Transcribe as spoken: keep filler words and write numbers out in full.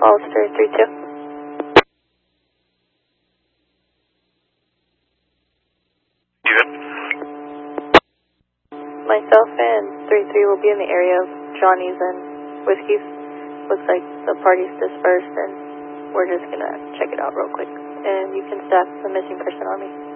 Hollister three two. Even. Myself and three three will be in the area of Johnny's and Whiskey's. Looks like the party's dispersed and we're just gonna check it out real quick. And you can staff the missing person on me.